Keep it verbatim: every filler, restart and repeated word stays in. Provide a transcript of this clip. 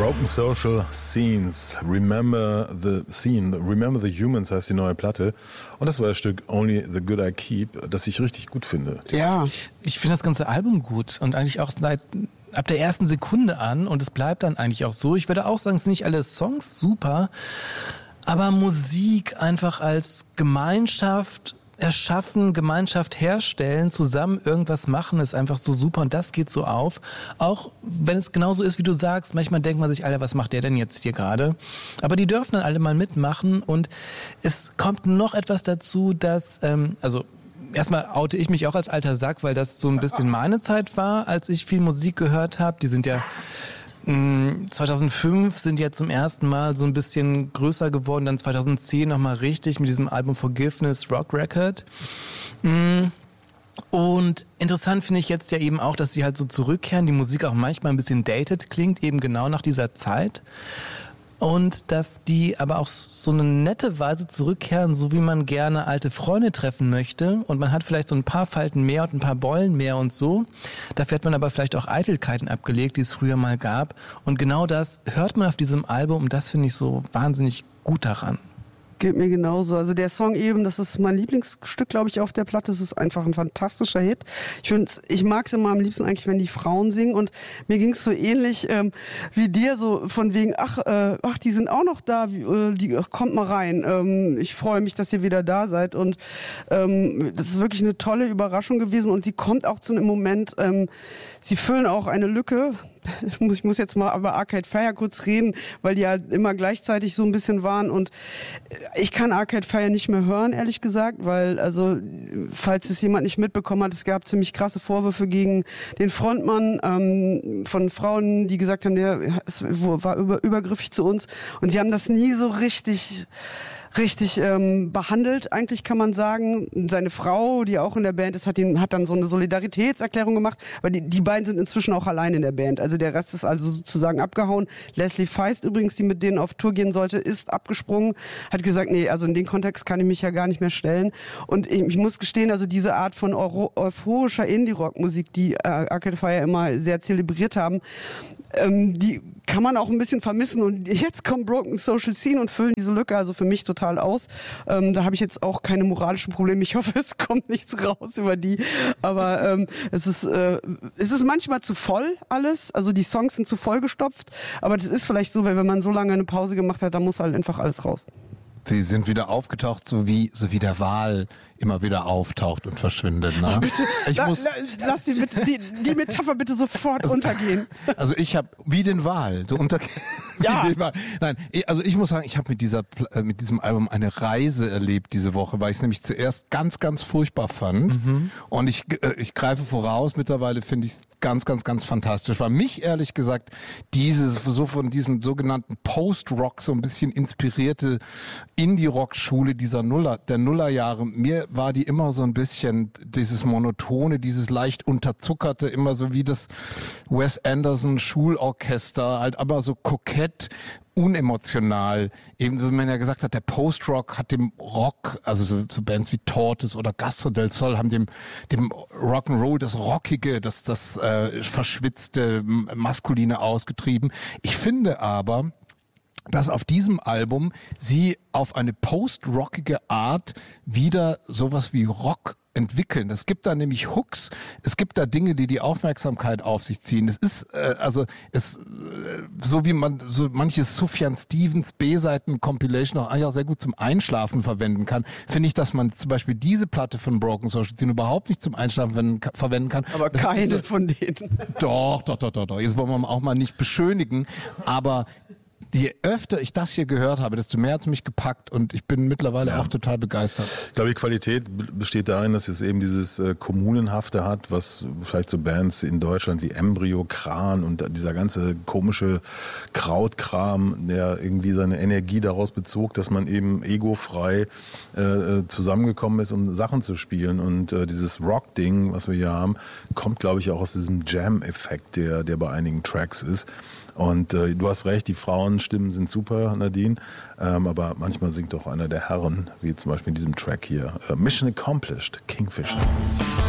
Broken Social Scenes, Remember the Scene, Remember the Humans heißt die neue Platte. Und das war das Stück Only the Good I Keep, das ich richtig gut finde. Ja, ich finde das ganze Album gut und eigentlich auch seit ab der ersten Sekunde an und es bleibt dann eigentlich auch so. Ich würde auch sagen, es sind nicht alle Songs super, aber Musik einfach als Gemeinschaft erschaffen, Gemeinschaft herstellen, zusammen irgendwas machen, ist einfach so super und das geht so auf. Auch wenn es genauso ist, wie du sagst, manchmal denkt man sich, Alter, was macht der denn jetzt hier gerade? Aber die dürfen dann alle mal mitmachen und es kommt noch etwas dazu, dass, ähm, also erstmal oute ich mich auch als alter Sack, weil das so ein bisschen meine Zeit war, als ich viel Musik gehört habe. Die sind ja zweitausendfünf sind ja zum ersten Mal so ein bisschen größer geworden, dann zweitausendzehn nochmal richtig mit diesem Album Forgiveness Rock Record. Und interessant finde ich jetzt ja eben auch, dass sie halt so zurückkehren, die Musik auch manchmal ein bisschen dated klingt, eben genau nach dieser Zeit. Und dass die aber auch so eine nette Weise zurückkehren, so wie man gerne alte Freunde treffen möchte. Und man hat vielleicht so ein paar Falten mehr und ein paar Beulen mehr und so. Dafür hat man aber vielleicht auch Eitelkeiten abgelegt, die es früher mal gab. Und genau das hört man auf diesem Album und das finde ich so wahnsinnig gut daran. Geht mir genauso. Also der Song eben, das ist mein Lieblingsstück, glaube ich, auf der Platte. Es ist einfach ein fantastischer Hit. Ich find's, ich mag es immer am liebsten eigentlich, wenn die Frauen singen. Und mir ging es so ähnlich ähm, wie dir, so von wegen, ach, äh, ach, die sind auch noch da, wie, äh, die, ach, kommt mal rein. Ähm, ich freue mich, dass ihr wieder da seid. Und ähm, das ist wirklich eine tolle Überraschung gewesen. Und sie kommt auch zu einem Moment, ähm, sie füllen auch eine Lücke. Ich muss jetzt mal über Arcade Fire kurz reden, weil die halt immer gleichzeitig so ein bisschen waren und ich kann Arcade Fire nicht mehr hören, ehrlich gesagt, weil, also, falls es jemand nicht mitbekommen hat, es gab ziemlich krasse Vorwürfe gegen den Frontmann ähm, von Frauen, die gesagt haben, der war über, übergriffig zu uns und sie haben das nie so richtig richtig ähm, behandelt, eigentlich kann man sagen. Seine Frau, die auch in der Band ist, hat, ihn, hat dann so eine Solidaritätserklärung gemacht, aber die, die beiden sind inzwischen auch allein in der Band. Also der Rest ist also sozusagen abgehauen. Leslie Feist übrigens, die mit denen auf Tour gehen sollte, ist abgesprungen, hat gesagt, nee, also in den Kontext kann ich mich ja gar nicht mehr stellen. Und ich, ich muss gestehen, also diese Art von euro, euphorischer Indie-Rock-Musik, die äh, Arcade Fire immer sehr zelebriert haben, ähm, die kann man auch ein bisschen vermissen und jetzt kommt Broken Social Scene und füllen diese Lücke, also für mich total aus. Ähm, da habe ich jetzt auch keine moralischen Probleme. Ich hoffe, es kommt nichts raus über die. Aber ähm, es ist äh, es ist manchmal zu voll alles. Also die Songs sind zu voll gestopft. Aber das ist vielleicht so, weil wenn man so lange eine Pause gemacht hat, dann muss halt einfach alles raus. Sie sind wieder aufgetaucht, so wie so wie der Wal immer wieder auftaucht und verschwindet. Ne? Bitte, ich la, muss, la, lass die, bitte, die, die Metapher bitte sofort also, untergehen. Also ich habe wie den Wal, so unter. Ja. Nein, also ich muss sagen, ich habe mit dieser mit diesem Album eine Reise erlebt diese Woche, weil ich es nämlich zuerst ganz ganz furchtbar fand mhm. und ich ich greife voraus. Mittlerweile finde ich es ganz ganz ganz fantastisch. Weil mich ehrlich gesagt diese so von diesem sogenannten Post-Rock so ein bisschen inspirierte Indie-Rock-Schule dieser Nuller der Nullerjahre, mir war die immer so ein bisschen dieses monotone, dieses leicht unterzuckerte, immer so wie das Wes Anderson Schulorchester, halt aber so kokett, unemotional. Eben, wie man ja gesagt hat, der Post-Rock hat dem Rock, also so, so Bands wie Tortoise oder Gastro del Sol haben dem dem Rock'n'Roll das Rockige, das das äh, verschwitzte, maskuline ausgetrieben. Ich finde aber, dass auf diesem Album sie auf eine post-rockige Art wieder sowas wie Rock entwickeln. Es gibt da nämlich Hooks, es gibt da Dinge, die die Aufmerksamkeit auf sich ziehen. Es ist äh, also es äh, so wie man so manche Sufjan Stevens B-Seiten-Compilation auch eigentlich auch sehr gut zum Einschlafen verwenden kann, finde ich, dass man zum Beispiel diese Platte von Broken Social Scene überhaupt nicht zum Einschlafen verwenden kann. Aber das keine ist, von denen. Doch, doch, doch, doch, doch. Jetzt wollen wir auch mal nicht beschönigen, aber je öfter ich das hier gehört habe, desto mehr hat es mich gepackt und ich bin mittlerweile ja. auch total begeistert. Ich glaube, die Qualität besteht darin, dass es eben dieses äh, Kommunenhafte hat, was vielleicht so Bands in Deutschland wie Embryo, Kran und dieser ganze komische Krautkram, der irgendwie seine Energie daraus bezog, dass man eben egofrei äh, zusammengekommen ist, um Sachen zu spielen. Und äh, dieses Rock-Ding, was wir hier haben, kommt, glaube ich, auch aus diesem Jam-Effekt, der, der bei einigen Tracks ist. Und äh, du hast recht, die Frauenstimmen sind super, Nadine, ähm, aber manchmal singt auch einer der Herren, wie zum Beispiel in diesem Track hier, äh, Mission Accomplished, Kingfisher.